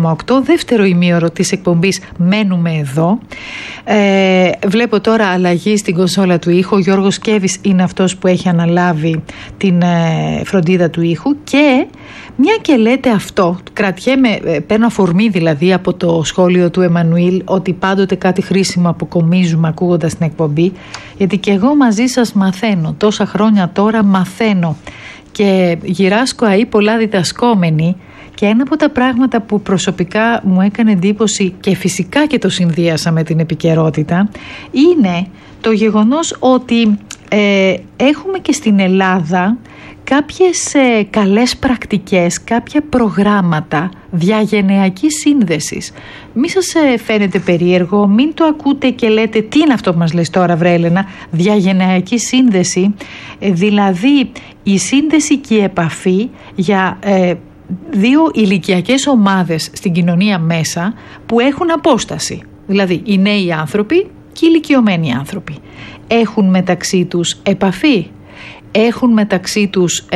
101,8, δεύτερο ημίωρο της εκπομπής Μένουμε Εδώ. Βλέπω τώρα αλλαγή στην κονσόλα του ήχου. Ο Γιώργος Κέβης είναι αυτός που έχει αναλάβει την φροντίδα του ήχου. Και μια και λέτε αυτό, κρατιέμαι, παίρνω αφορμή δηλαδή από το σχόλιο του Εμμανουήλ ότι πάντοτε κάτι χρήσιμο αποκομίζουμε ακούγοντας την εκπομπή, γιατί και εγώ μαζί σας μαθαίνω, τόσα χρόνια τώρα μαθαίνω και γυράσκω αεί πολλά διδασκόμενοι. Και ένα από τα πράγματα που προσωπικά μου έκανε εντύπωση και φυσικά και το συνδύασα με την επικαιρότητα είναι το γεγονός ότι έχουμε και στην Ελλάδα κάποιες καλές πρακτικές, κάποια προγράμματα διαγενειακής σύνδεσης. Μη σας φαίνεται περίεργο, μην το ακούτε και λέτε τι είναι αυτό που μας λες τώρα βρε Έλενα, διαγενειακή σύνδεση, δηλαδή η σύνδεση και η επαφή για δύο ηλικιακές ομάδες στην κοινωνία μέσα που έχουν απόσταση. Δηλαδή οι νέοι άνθρωποι και οι ηλικιωμένοι άνθρωποι. Έχουν μεταξύ τους επαφή, έχουν μεταξύ τους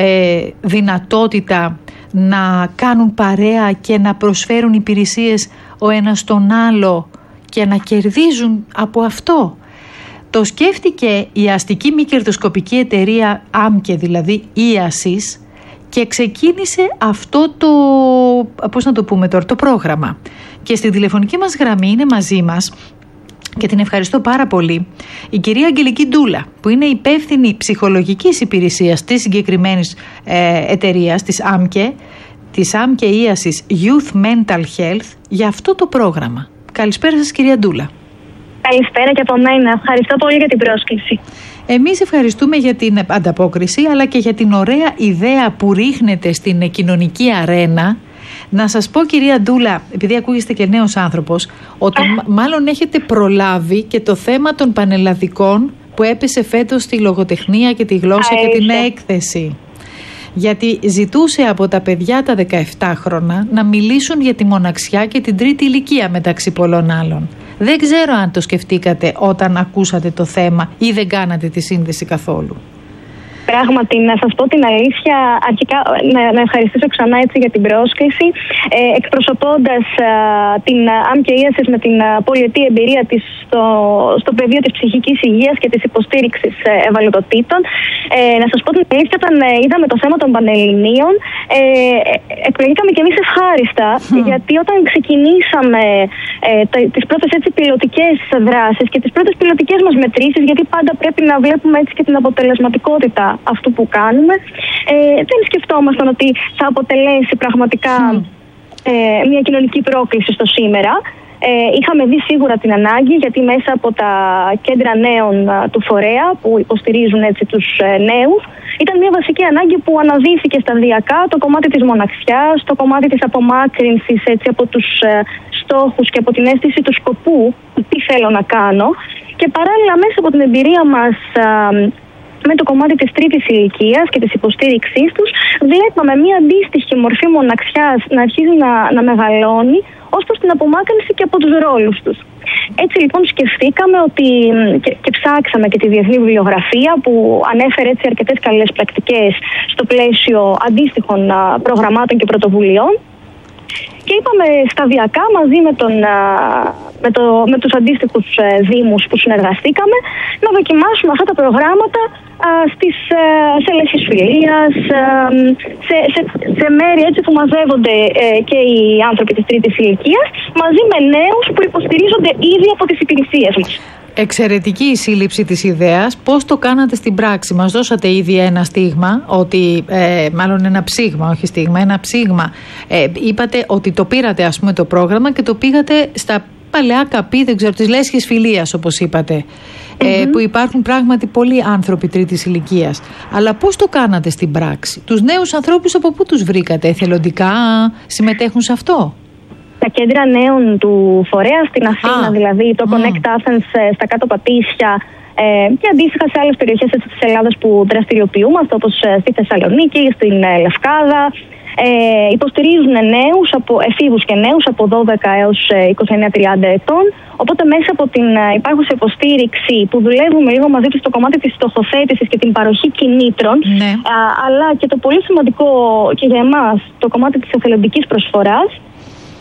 δυνατότητα να κάνουν παρέα και να προσφέρουν υπηρεσίες ο ένας τον άλλο και να κερδίζουν από αυτό. Το σκέφτηκε η αστική μη κερδοσκοπική εταιρεία ΆΜΚΕ, δηλαδή ΙΑΣΙΣ, και ξεκίνησε αυτό το, πώς να το πούμε τώρα, το πρόγραμμα. Και στη τηλεφωνική μας γραμμή είναι μαζί μας, και την ευχαριστώ πάρα πολύ, η κυρία Αγγελική Ντούλα, που είναι υπεύθυνη ψυχολογικής υπηρεσίας της συγκεκριμένης εταιρείας, της ΆΜΚΕ ΙΑΣΙΣ Youth Mental Health, για αυτό το πρόγραμμα. Καλησπέρα σας κυρία Ντούλα. Καλησπέρα και από μένα. Ευχαριστώ πολύ για την πρόσκληση. Εμείς ευχαριστούμε για την ανταπόκριση, αλλά και για την ωραία ιδέα που ρίχνετε στην κοινωνική αρένα. Να σας πω κυρία Ντούλα, επειδή ακούγεστε και νέος άνθρωπος, ότι μάλλον έχετε προλάβει και το θέμα των πανελλαδικών που έπεσε φέτος στη λογοτεχνία και τη γλώσσα και την έκθεση. Γιατί ζητούσε από τα παιδιά τα 17χρονα να μιλήσουν για τη μοναξιά και την τρίτη ηλικία μεταξύ πολλών άλλων. Δεν ξέρω αν το σκεφτήκατε όταν ακούσατε το θέμα ή δεν κάνατε τη σύνδεση καθόλου. Πράγματι, να σας πω την αλήθεια, αρχικά να ευχαριστήσω ξανά έτσι για την πρόσκληση. Εκπροσωπώντας την ΆΜΚΕ ΙΑΣΙΣ με την πολυετή εμπειρία της στο πεδίο της ψυχικής υγείας και της υποστήριξης ευαλωτοτήτων, να σας πω την αλήθεια, όταν είδαμε το θέμα των Πανελληνίων, εκπληγήκαμε κι εμείς ευχάριστα, γιατί όταν ξεκινήσαμε τις πρώτες έτσι πιλωτικές δράσεις και τις πρώτες πιλωτικές μας μετρήσεις, γιατί πάντα πρέπει να βλέπουμε έτσι και την αποτελεσματικότητα αυτού που κάνουμε, δεν σκεφτόμασταν ότι θα αποτελέσει πραγματικά μια κοινωνική πρόκληση στο σήμερα. Είχαμε δει σίγουρα την ανάγκη, γιατί μέσα από τα κέντρα νέων του φορέα που υποστηρίζουν έτσι τους νέους, ήταν μια βασική ανάγκη που αναδύθηκε σταδιακά το κομμάτι της μοναξιάς, το κομμάτι της απομάκρυνσης έτσι, από τους στόχους και από την αίσθηση του σκοπού, τι θέλω να κάνω. Και παράλληλα μέσα από την εμπειρία μας με το κομμάτι της τρίτης ηλικίας και της υποστήριξής τους, βλέπαμε μια αντίστοιχη μορφή μοναξιάς να αρχίζει να μεγαλώνει ως προς την απομάκρυνση και από τους ρόλους τους. Έτσι λοιπόν σκεφτήκαμε ότι, και ψάξαμε και τη διεθνή βιβλιογραφία που ανέφερε έτσι αρκετές καλές πρακτικές στο πλαίσιο αντίστοιχων προγραμμάτων και πρωτοβουλειών. Και είπαμε σταδιακά μαζί με τους αντίστοιχους δήμους που συνεργαστήκαμε να δοκιμάσουμε αυτά τα προγράμματα σε λέσχες φιλίας, σε μέρη έτσι που μαζεύονται και οι άνθρωποι της τρίτης ηλικίας, μαζί με νέους που υποστηρίζονται ήδη από τις υπηρεσίες μας. Εξαιρετική η σύλληψη της ιδέας. Πώς το κάνατε στην πράξη? Μας δώσατε ήδη ένα στίγμα, μάλλον ένα ψήγμα, όχι στίγμα, ένα ψήγμα. Είπατε ότι το πήρατε ας πούμε το πρόγραμμα και το πήγατε στα παλαιά καπί, δεν ξέρω, τις λέσχες φιλίας όπως είπατε, που υπάρχουν πράγματι πολλοί άνθρωποι τρίτης ηλικίας. Αλλά πώς το κάνατε στην πράξη? Τους νέους ανθρώπους από πού τους βρήκατε? Εθελοντικά συμμετέχουν σε αυτό? Τα κέντρα νέων του φορέα στην Αθήνα, δηλαδή το Connect Athens στα κάτω Πατήσια και αντίστοιχα σε άλλες περιοχές της Ελλάδας που δραστηριοποιούμαστε, όπως στη Θεσσαλονίκη, στην Λευκάδα, υποστηρίζουν νέους, εφήβους και νέους από 12 έως 29-30 ετών. Οπότε μέσα από την υπάρχουσα υποστήριξη που δουλεύουμε λίγο μαζί τους στο κομμάτι της στοχοθέτησης και την παροχή κινήτρων, αλλά και το πολύ σημαντικό και για εμάς το κομμάτι της εθελοντικής προσφοράς,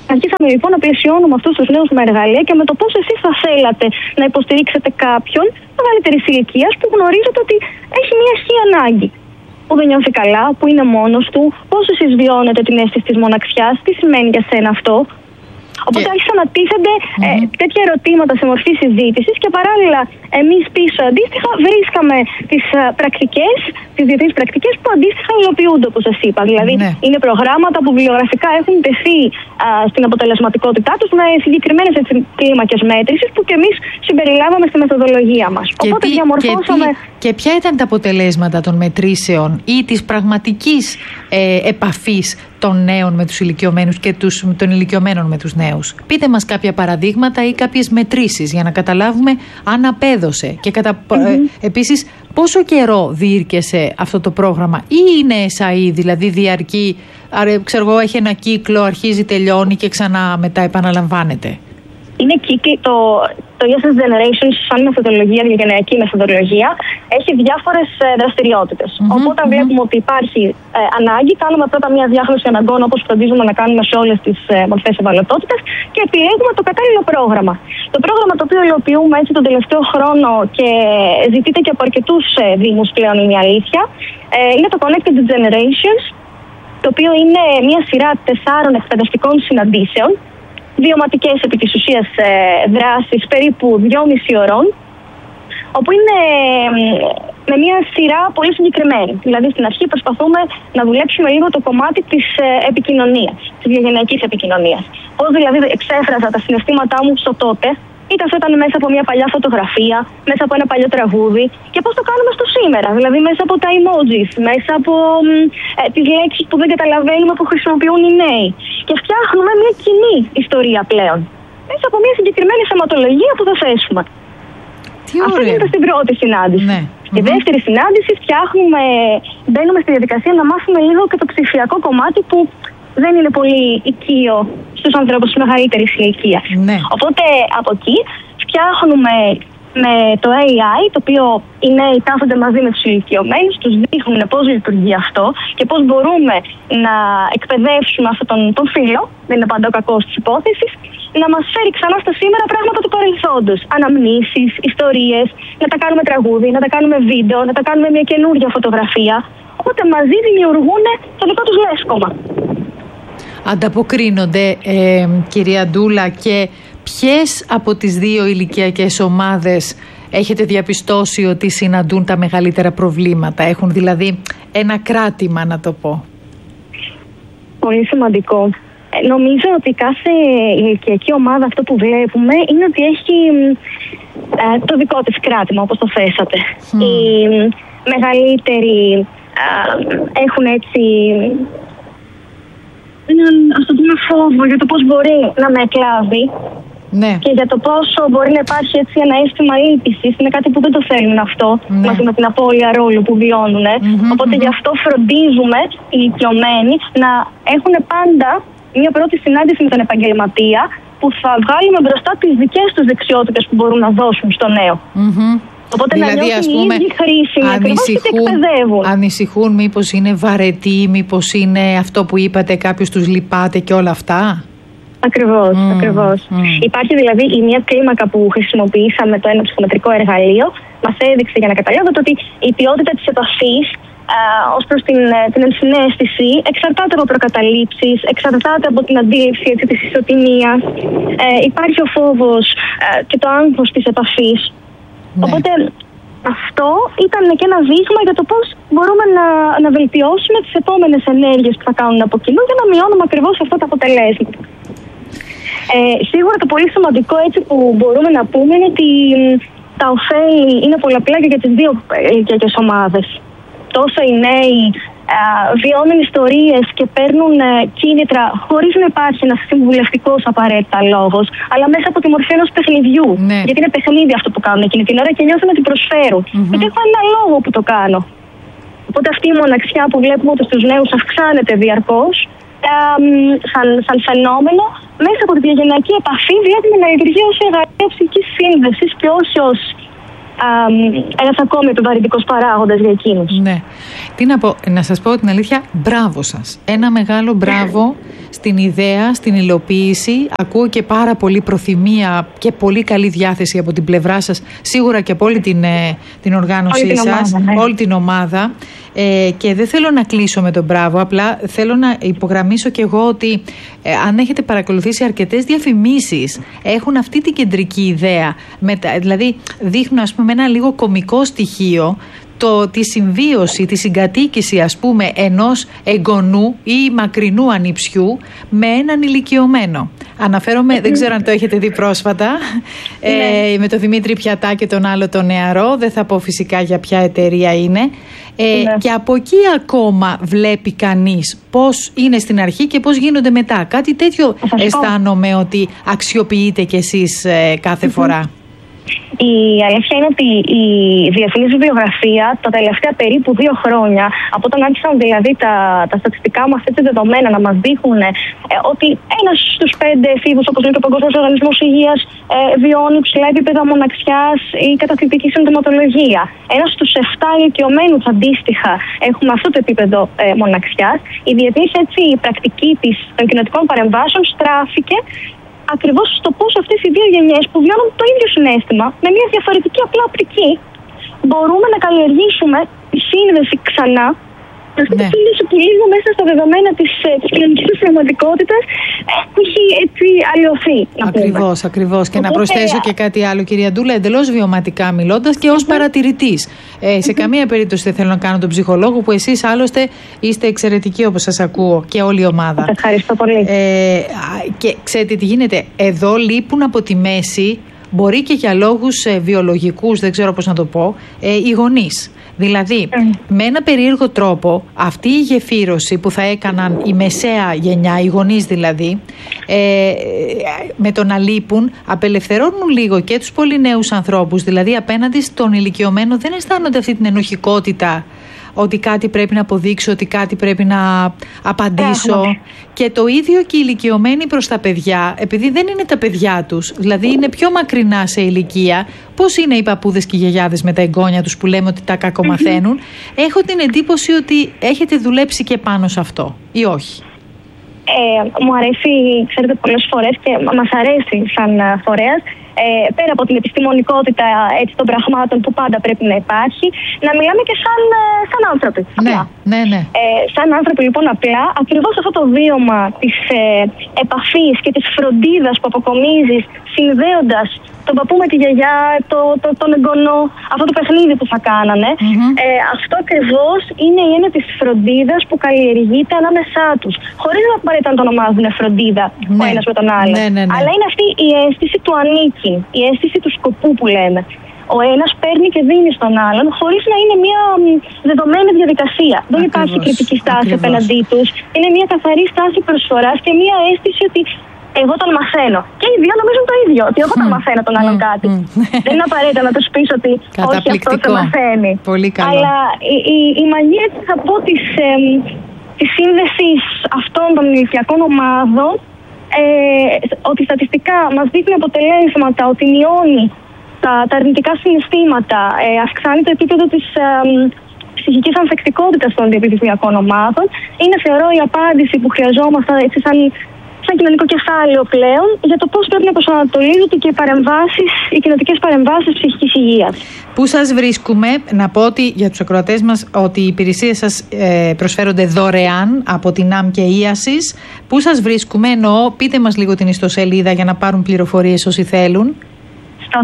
Αρχίσαμε λοιπόν να πλαισιώνουμε αυτούς τους νέους με εργαλεία και με το πώς εσείς θα θέλατε να υποστηρίξετε κάποιον μεγαλύτερης ηλικίας που γνωρίζετε ότι έχει μια ισχύ ανάγκη. Που δεν νιώθει καλά, που είναι μόνος του, πώς εσείς βιώνετε την αίσθηση της μοναξιάς, τι σημαίνει για σένα αυτό. Οπότε άρχισαν να τίθενται τέτοια ερωτήματα σε μορφή συζήτησης και παράλληλα εμείς πίσω αντίστοιχα βρίσκαμε τις πρακτικές, τις διεθνείς πρακτικές που αντίστοιχα υλοποιούνται, όπως σας είπα. Δηλαδή είναι προγράμματα που βιβλιογραφικά έχουν τεθεί στην αποτελεσματικότητά τους με συγκεκριμένες κλίμακες μέτρησης που και εμείς συμπεριλάβαμε στη μεθοδολογία μας. Οπότε διαμορφώσαμε. Και ποια ήταν τα αποτελέσματα των μετρήσεων ή της πραγματικής επαφής των νέων με τους ηλικιωμένους και των ηλικιωμένων με τους νέους? Πείτε μας κάποια παραδείγματα ή κάποιες μετρήσεις για να καταλάβουμε αν απέδωσε και επίσης πόσο καιρό διήρκεσε αυτό το πρόγραμμα ή είναι SAE, δηλαδή διαρκεί, ξέρω εγώ, έχει ένα κύκλο, αρχίζει, τελειώνει και ξανά μετά επαναλαμβάνεται? Είναι κύκλοι, το ESS Generations σαν μεθοδολογία, διαγενειακή μεθοδολογία, έχει διάφορες δραστηριότητες. Οπότε βλέπουμε ότι υπάρχει ανάγκη, κάνουμε πρώτα μια διάγνωση αναγκών όπως φροντίζουμε να κάνουμε σε όλες τις μορφές ευαλωτότητας και επιλέγουμε το κατάλληλο πρόγραμμα. Το πρόγραμμα το οποίο υλοποιούμε έτσι τον τελευταίο χρόνο και ζητείται και από αρκετούς δήμους πλέον, είναι η αλήθεια, είναι το Connected Generations, το οποίο είναι μια σειρά 4 εκπαιδευτικών συναντήσεων, βιωματικές επί της ουσίας δράσεις περίπου 2,5 ώρων, όπου είναι με μια σειρά πολύ συγκεκριμένη. Δηλαδή στην αρχή προσπαθούμε να δουλέψουμε λίγο το κομμάτι της επικοινωνίας, της διαγενειακής επικοινωνίας. Πώς δηλαδή εξέφραζα τα συναισθήματά μου στο τότε, είτε αυτό ήταν μέσα από μια παλιά φωτογραφία, μέσα από ένα παλιό τραγούδι, και πώς το κάνουμε στο σήμερα. Δηλαδή μέσα από τα emojis, μέσα από τις λέξεις που δεν καταλαβαίνουμε που χρησιμοποιούν οι νέοι. Και φτιάχνουμε μια κοινή ιστορία πλέον. Μέσα από μια συγκεκριμένη θεματολογία που θα θέσουμε. Αυτό γίνεται στην πρώτη συνάντηση. Ναι. Στη δεύτερη συνάντηση μπαίνουμε στη διαδικασία να μάθουμε λίγο και το ψηφιακό κομμάτι που δεν είναι πολύ οικείο στους ανθρώπους μεγαλύτερης ηλικίας. Ναι. Οπότε από εκεί φτιάχνουμε με το AI, το οποίο οι νέοι κάθονται μαζί με τους ηλικιωμένους, τους δείχνουν πώς λειτουργεί αυτό και πώς μπορούμε να εκπαιδεύσουμε αυτόν τον φύλλο, δεν είναι πάντα ο κακός της υπόθεσης, να μας φέρει ξανά στα σήμερα πράγματα του παρελθόντος. Αναμνήσεις, ιστορίες, να τα κάνουμε τραγούδι, να τα κάνουμε βίντεο, να τα κάνουμε μια καινούργια φωτογραφία. Οπότε μαζί δημιουργούν το δικό τους λέσκομα. Ανταποκρίνονται, κυρία Ντούλα, και ποιες από τις δύο ηλικιακές ομάδες έχετε διαπιστώσει ότι συναντούν τα μεγαλύτερα προβλήματα? Έχουν δηλαδή ένα κράτημα, να το πω. Πολύ σημαντικό. Νομίζω ότι κάθε ηλικιακή ομάδα, αυτό που βλέπουμε είναι ότι έχει το δικό της κράτημα, όπως το θέσατε. Οι μεγαλύτεροι έχουν έτσι ας το πούμε φόβο για το πώς μπορεί να με εκλάβει. Ναι. Και για το πόσο μπορεί να υπάρχει έτσι ένα αίσθημα ήλπισης. Είναι κάτι που δεν το θέλουν αυτό, μαζί με την απώλεια ρόλου που βιώνουν. Οπότε γι' αυτό φροντίζουμε οι ηλικιωμένοι να έχουν πάντα μια πρώτη συνάντηση με τον επαγγελματία που θα βγάλουμε μπροστά τις δικές τους δεξιότητες που μπορούν να δώσουν στο νέο. Οπότε δηλαδή, να νιώθουν οι ίδιοι χρήσιμοι ακριβώς και τι εκπαιδεύουν. Ανησυχούν μήπως είναι βαρετοί, μήπως είναι αυτό που είπατε, κάποιος τους λυπάται και όλα αυτά? Ακριβώς. Υπάρχει δηλαδή η μια κλίμακα που χρησιμοποιήσαμε, το ένα ψυχομετρικό εργαλείο, μας έδειξε για να καταλάβετε ότι η ποιότητα της επαφής ως προς την ενσυναίσθηση εξαρτάται από προκαταλήψεις, εξαρτάται από την αντίληψη έτσι, της ισοτιμίας. Υπάρχει ο φόβος και το άγχος της επαφής. Ναι. Οπότε αυτό ήταν και ένα δείγμα για το πώς μπορούμε να βελτιώσουμε τις επόμενες ενέργειες που θα κάνουν από κοινού για να μειώνουμε ακριβώς αυτά τα αποτελέσματα. Σίγουρα το πολύ σημαντικό έτσι που μπορούμε να πούμε είναι ότι τα ωφέλη είναι πολλαπλά και για τις δύο ηλικιακές ομάδες. Τόσο οι νέοι βιώνουν ιστορίες και παίρνουν κίνητρα χωρίς να υπάρχει ένας συμβουλευτικός απαραίτητα λόγος, αλλά μέσα από τη μορφή ενός παιχνιδιού. Ναι. Γιατί είναι παιχνίδι αυτό που κάνουν εκείνη την ώρα και νιώθουν ότι προσφέρουν. Γιατί έχω ένα λόγο που το κάνω. Οπότε αυτή η μοναξιά που βλέπουμε ότι στους νέους αυξάνεται διαρκώς, σαν φαινόμενο, μέσα από τη διαγενειακή επαφή βλέπουμε να λειτουργεί ως εργαλείο ψυχικής σύνδεσης και όχι ως ένας ακόμη επιβαρυντικός παράγοντας για εκείνους. Ναι. Τι να πω, να σας πω την αλήθεια, μπράβο σας. Ένα μεγάλο μπράβο στην ιδέα, στην υλοποίηση. Ακούω και πάρα πολύ προθυμία και πολύ καλή διάθεση από την πλευρά σας, σίγουρα και από όλη την οργάνωσή σας, όλη την ομάδα. Και δεν θέλω να κλείσω με τον μπράβο, απλά θέλω να υπογραμμίσω και εγώ ότι αν έχετε παρακολουθήσει αρκετές διαφημίσεις έχουν αυτή την κεντρική ιδέα, δηλαδή δείχνουν ας πούμε ένα λίγο κωμικό στοιχείο, τη συμβίωση, τη συγκατοίκηση ας πούμε ενός εγγονού ή μακρινού ανιψιού με έναν ηλικιωμένο. Αναφέρομαι, δεν ξέρω αν το έχετε δει πρόσφατα, με τον Δημήτρη Πιατά και τον άλλο τον νεαρό, δεν θα πω φυσικά για ποια εταιρεία είναι. Και από εκεί ακόμα βλέπει κανείς πώς είναι στην αρχή και πώς γίνονται μετά. Κάτι τέτοιο αισθάνομαι ότι αξιοποιείτε κι εσείς κάθε φορά. Η αλήθεια είναι ότι η διεθνής βιβλιογραφία τα τελευταία περίπου 2 χρόνια, από όταν άρχισαν δηλαδή τα στατιστικά μας έτσι δεδομένα να μας δείχνουν ότι ένας στους 5 εφήβους, όπως λέει και ο Παγκόσμιος Οργανισμός Υγείας, βιώνει ψηλά επίπεδα μοναξιάς ή καταθλιπτική συμπτωματολογία. Ένας στους 7 ηλικιωμένους αντίστοιχα έχουμε αυτό το επίπεδο μοναξιάς. Η διεθνής έτσι πρακτική των κοινοτικών παρεμβάσεων στράφηκε ακριβώς στο πώς αυτές οι 2 γενιές που βιώνουν το ίδιο συναίσθημα, με μια διαφορετική απλά οπτική, μπορούμε να καλλιεργήσουμε τη σύνδεση ξανά. Αυτή τη σύνδεση που λίγο μέσα στα δεδομένα της κοινωνικής πραγματικότητας έχει έτσι αλλοιωθεί. Ακριβώς. Και να προσθέσω και κάτι άλλο, κυρία Ντούλα, εντελώς βιωματικά μιλώντας και ως παρατηρητής. Σε καμία περίπτωση δεν θέλω να κάνω τον ψυχολόγο, που εσείς άλλωστε είστε εξαιρετικοί όπως σας ακούω και όλη η ομάδα. Σας ευχαριστώ πολύ. Και ξέρετε τι γίνεται, εδώ λείπουν από τη μέση, μπορεί και για λόγους βιολογικούς, δεν ξέρω πώς να το πω, οι γονείς. Δηλαδή, με ένα περίεργο τρόπο, αυτή η γεφύρωση που θα έκαναν η μεσαία γενιά, οι γονείς δηλαδή, με το να λείπουν, απελευθερώνουν λίγο και τους πολύ νέους ανθρώπους. Δηλαδή, απέναντι στον ηλικιωμένο δεν αισθάνονται αυτή την ενοχικότητα, ότι κάτι πρέπει να αποδείξω, ότι κάτι πρέπει να απαντήσω. Και το ίδιο και οι ηλικιωμένοι προς τα παιδιά, επειδή δεν είναι τα παιδιά τους, δηλαδή είναι πιο μακρινά σε ηλικία. Πώς είναι οι παππούδες και οι γιαγιάδες με τα εγγόνια τους που λέμε ότι τα κακομαθαίνουν. Έχω την εντύπωση ότι έχετε δουλέψει και πάνω σε αυτό, ή όχι? Μου αρέσει, ξέρετε, πολλές φορές και μας αρέσει σαν φορέας, πέρα από την επιστημονικότητα έτσι, των πραγμάτων που πάντα πρέπει να υπάρχει, να μιλάμε και σαν άνθρωποι. Ναι. Σαν άνθρωποι λοιπόν απλά, ακριβώς αυτό το βίωμα της επαφής και της φροντίδας που αποκομίζεις συνδέοντας τον παππού με τη γιαγιά, τον εγγονό, αυτό το παιχνίδι που θα κάνανε. Αυτό ακριβώς είναι η έννοια της φροντίδας που καλλιεργείται ανάμεσά τους. Χωρίς να απαραίτητα να το ονομάζουν φροντίδα ο ένας με τον άλλο. Αλλά είναι αυτή η αίσθηση του ανήκει, η αίσθηση του σκοπού που λέμε. Ο ένας παίρνει και δίνει στον άλλον, χωρίς να είναι μια δεδομένη διαδικασία. Δεν υπάρχει κριτική στάση απέναντί τους. Είναι μια καθαρή στάση προσφοράς και μια αίσθηση ότι εγώ τον μαθαίνω. Και οι δύο νομίζουν το ίδιο, ότι εγώ τον μαθαίνω τον άλλον κάτι. Δεν είναι απαραίτητα να τους πεις ότι όχι, αυτό το μαθαίνει. Πολύ καλό. Αλλά η μαγεία, θα πω, της σύνδεσης αυτών των ηλικιακών ομάδων, ότι στατιστικά μας δείχνει αποτελέσματα, ότι μειώνει τα αρνητικά συναισθήματα, αυξάνει το επίπεδο της ψυχικής ανθεκτικότητας των διεπιθυμιακών ομάδων, είναι, θεωρώ, η απάντηση που χρειαζόμαστε έτσι σαν κοινωνικό κεφάλαιο πλέον για το πώς πρέπει να προσανατολίζονται και οι κοινοτικές παρεμβάσεις ψυχικής υγείας. Πού σας βρίσκουμε? Να πω ότι για τους ακροατές μας ότι οι υπηρεσίες σας προσφέρονται δωρεάν από την ΑΜ και Ίασις. Πού σας βρίσκουμε? Εννοώ, πείτε μας λίγο την ιστοσελίδα για να πάρουν πληροφορίες όσοι θέλουν. Στο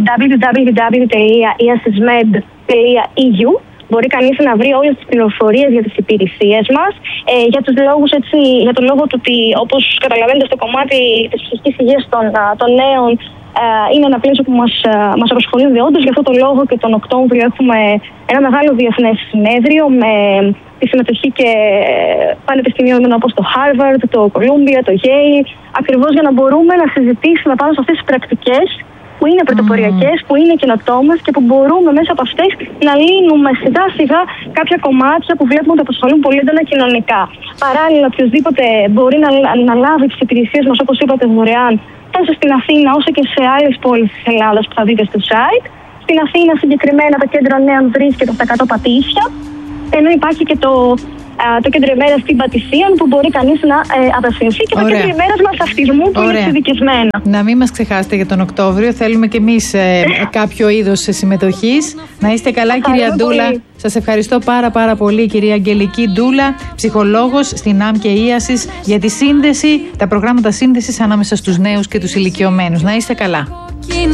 www.iasismed.eu μπορεί κανείς να βρει όλες τις πληροφορίες για τις υπηρεσίες μας, για τους λόγους, έτσι, για τον λόγο του ότι, όπως καταλαβαίνετε, στο κομμάτι της ψυχικής υγείας των νέων είναι ένα πλαίσιο που μας απασχολεί δεόντως. Γι' αυτό το λόγο και τον Οκτώβριο έχουμε ένα μεγάλο διεθνές συνέδριο με τη συμμετοχή και πανεπιστημίων όπως το Harvard, το Columbia, το Yale, ακριβώς για να μπορούμε να συζητήσουμε πάνω σε αυτές τις πρακτικές που είναι πρωτοποριακές, που είναι καινοτόμες και που μπορούμε μέσα από αυτές να λύνουμε σιγά σιγά κάποια κομμάτια που βλέπουμε ότι απασχολούν πολύ έντονα κοινωνικά. Παράλληλα, οποιοδήποτε μπορεί να λάβει τις υπηρεσίες μας, όπως είπατε, δωρεάν, τόσο στην Αθήνα όσο και σε άλλες πόλεις της Ελλάδας που θα δείτε στο site. Στην Αθήνα συγκεκριμένα το κέντρο νέων βρίσκεται στα 100 Πατήσια, ενώ υπάρχει και το κέντρο ημέρας στην Πατησίων που μπορεί κανείς να απευθυνθεί και το κέντρο ημέρας μας αυτισμού που είναι εξειδικευμένο. Να μην μας ξεχάσετε για τον Οκτώβριο, θέλουμε και εμείς κάποιο είδος συμμετοχής. Να είστε καλά, κυρία Ντούλα. Σας ευχαριστώ πάρα πολύ, κυρία Αγγελική Ντούλα, ψυχολόγος στην ΑΜ και ίασης, για τη σύνδεση, τα προγράμματα σύνδεσης ανάμεσα στους νέους και τους ηλικιωμένους. Να είστε καλά.